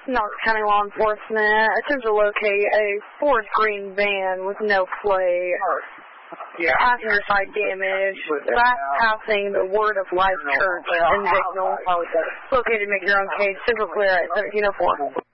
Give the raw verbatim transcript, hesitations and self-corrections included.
Knox County Law Enforcement. Attempt to locate a Ford green van with no plate. Passenger side damage. Fast passing the Word of Life Church in Vignal. Located, make your own cage. Central clear at seventeen oh four.